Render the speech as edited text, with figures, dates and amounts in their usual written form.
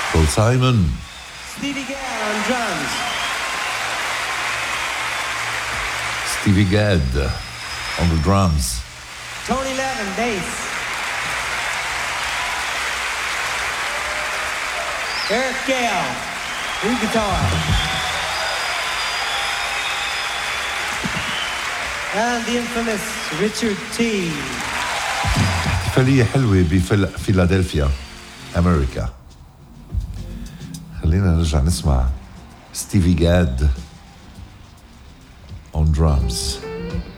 Paul Simon. Stevie Gadd on drums. Stevie Gadd on the drums. Tony Levin, bass. Eric Gale, lead guitar. And the infamous Richard T. احتفالية حلوة بفيلادلفيا أمريكا. خلينا نرجع نسمع ستيفي جاد on drums.